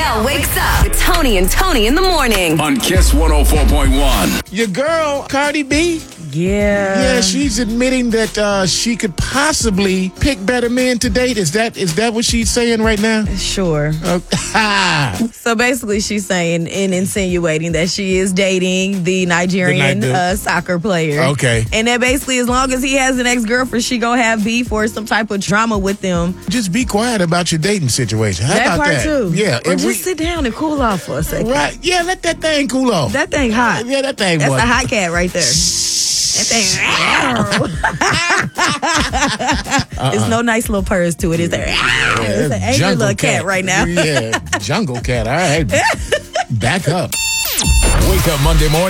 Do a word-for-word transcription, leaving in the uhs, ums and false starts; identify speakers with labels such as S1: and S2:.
S1: Miguel wakes up with Tony and Tony in the morning.
S2: On Kiss one oh four point one.
S3: Your girl, Cardi B.
S4: Yeah.
S3: Yeah, she's admitting that uh, she could possibly pick better men to date. Is that is that what she's saying right now?
S4: Sure.
S3: Uh,
S4: So basically, she's saying and insinuating that she is dating the Nigerian
S3: The Ni-
S4: uh, soccer player.
S3: Okay.
S4: And that basically, as long as he has an ex-girlfriend, she gonna have beef or some type of drama with them.
S3: just be quiet about your dating situation. How
S4: that
S3: about
S4: part
S3: that?
S4: too.
S3: Yeah.
S4: Or
S3: if
S4: just
S3: we-
S4: sit down and cool off for a second.
S3: Right. Yeah, let that thing cool off.
S4: That thing hot.
S3: yeah, that thing
S4: That's
S3: was.
S4: a hot cat right there. That thing. It's no nice little purrs to it. It's, a, it's an angry
S3: Jungle
S4: little cat. right now.
S3: Yeah, jungle cat. All right. Back up.
S2: Wake up Monday morning.